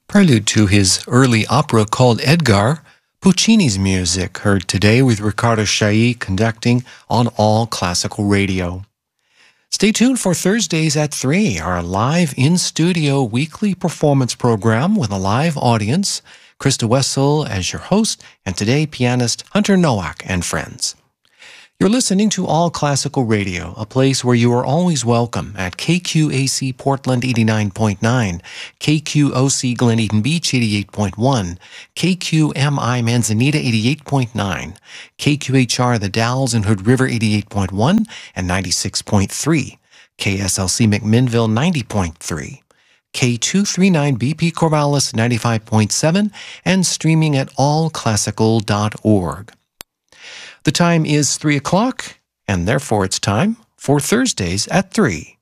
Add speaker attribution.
Speaker 1: Prelude to his early opera called Edgar, Puccini's music, heard today with Riccardo Chailly conducting on All Classical Radio. Stay tuned for Thursdays at 3, our live in-studio weekly performance program with a live audience. Krista Wessel as your host, and today pianist Hunter Nowak and friends. You're listening to All Classical Radio, a place where you are always welcome at KQAC Portland 89.9, KQOC Glen Eden Beach 88.1, KQMI Manzanita 88.9, KQHR The Dalles and Hood River 88.1 and 96.3, KSLC McMinnville 90.3, K239BP Corvallis 95.7, and streaming at allclassical.org. The time is 3 o'clock, and therefore it's time for Thursdays at 3.